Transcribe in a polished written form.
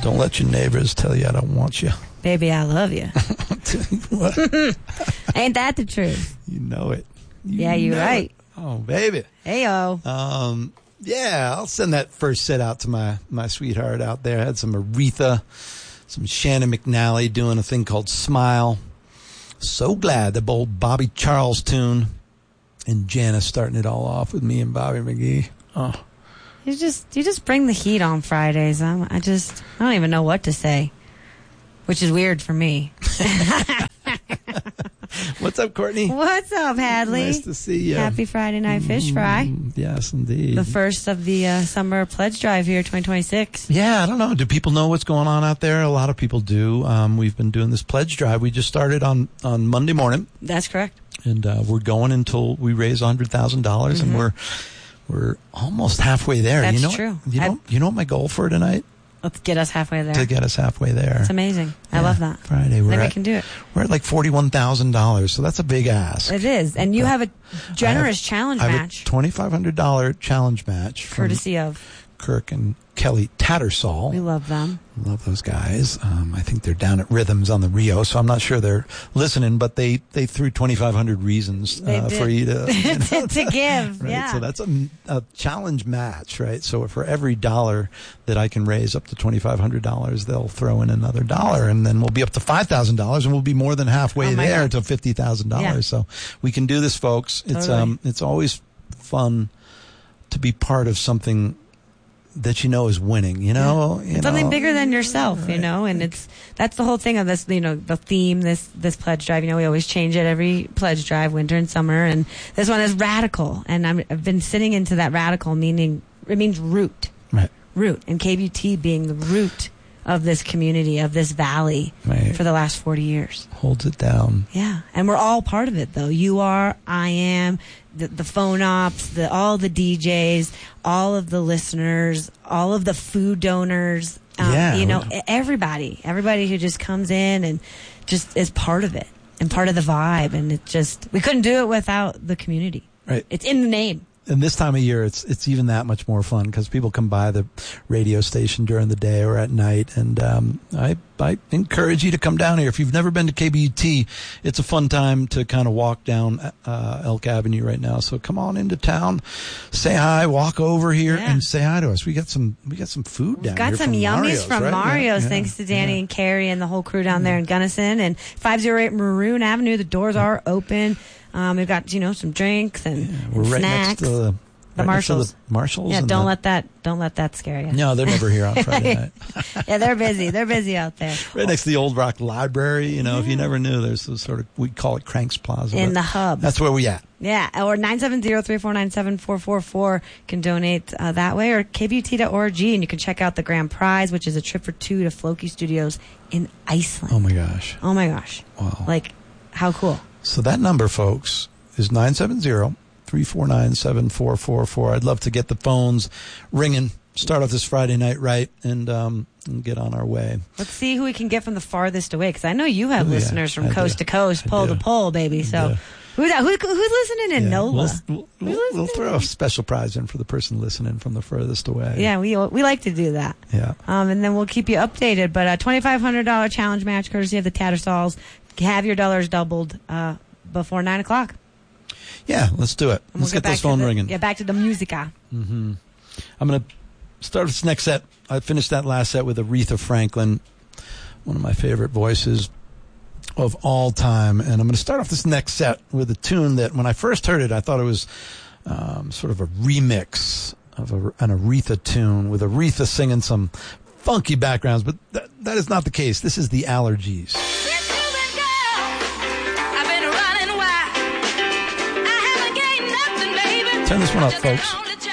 Don't let your neighbors tell you I don't want you. Baby, I love you. What? Ain't that the truth? You know it. You're right. Oh, baby. Hey-o. Yeah, I'll send that first set out to my sweetheart out there. I had some Aretha, some Shannon McNally doing a thing called Smile. So glad the old Bobby Charles tune and Janice starting it all off with me and Bobby McGee. Oh. You just bring the heat on Fridays. I don't even know what to say, which is weird for me. What's up, Courtney? What's up, Hadley? Nice to see you. Happy Friday night fish fry. Yes, indeed. The first of the summer pledge drive here, 2026. Yeah, I don't know. Do people know what's going on out there? A lot of people do. We've been doing this pledge drive. We just started on Monday morning. That's correct. And we're going until we raise $100,000, and we're almost halfway there. That's true. You know what my goal for tonight? Let's get us halfway there. To get us halfway there. It's amazing. I love that. Friday. Then we can do it. We're at like $41,000, so that's a big ask. It is. And you have a generous challenge match. I have a $2,500 challenge match. Courtesy of Kirk and Kelly Tattersall. We love them. Love those guys. I think they're down at Rhythms on the Rio, so I'm not sure they're listening, but they threw 2,500 reasons for you to to give. Right? Yeah. So that's a challenge match, right? So for every dollar that I can raise up to $2,500, they'll throw in another dollar, and then we'll be up to $5,000, and we'll be more than halfway there to $50,000. Yeah. So we can do this, folks. Totally. It's always fun to be part of something that you know is winning, It's something bigger than yourself, right. And that's the whole thing of this, the theme, this pledge drive, we always change it every pledge drive, winter and summer, and this one is radical, and I've been sitting into that radical meaning, it means root. Right. Root, and KBUT being the root of this community, of this valley for the last 40 years. Holds it down. Yeah, and we're all part of it, though. You are, I am, the phone ops, all the DJs, all of the listeners, all of the food donors, everybody who just comes in and just is part of it and part of the vibe. And we couldn't do it without the community. Right. It's in the name. And this time of year, it's even that much more fun because people come by the radio station during the day or at night. And I encourage you to come down here. If you've never been to KBUT, it's a fun time to kind of walk down Elk Avenue right now. So come on into town, say hi, walk over here, and say hi to us. We got some food down here. We've got some yummies from Mario's, thanks to Danny and Carrie and the whole crew down there in Gunnison. And 508 Maroon Avenue, the doors are open. We've got, some drinks and we're right snacks. Next to the Marshalls. The Marshalls. Yeah, don't let that scare you. No, they're never here on Friday night. Yeah, they're busy. They're busy out there. Right next to the Old Rock Library. If you never knew, there's this sort of, we call it Cranks Plaza. In the hub. That's where we at. Yeah, or 970-349-7444 can donate that way, or kbut.org, and you can check out the grand prize, which is a trip for two to Floki Studios in Iceland. Oh my gosh. Wow. Like, how cool. So that number, folks, is 970-349-7444. I'd love to get the phones ringing, start off this Friday night right, and get on our way. Let's see who we can get from the farthest away, because I know you have listeners from coast to coast, pole to pole, baby. So who's listening in NOLA? We'll throw a special prize in for the person listening from the furthest away. Yeah, we like to do that. Yeah. And then we'll keep you updated. But a $2,500 challenge match, courtesy of the Tattersalls. Have your dollars doubled before 9 o'clock. Yeah, let's do it. Let's get this phone ringing. Yeah, back to the musica. Mm-hmm. I'm going to start this next set. I finished that last set with Aretha Franklin, one of my favorite voices of all time. And I'm going to start off this next set with a tune that when I first heard it, I thought it was sort of a remix of an Aretha tune with Aretha singing some funky backgrounds. But that is not the case. This is the Allergies. Turn this one up, folks.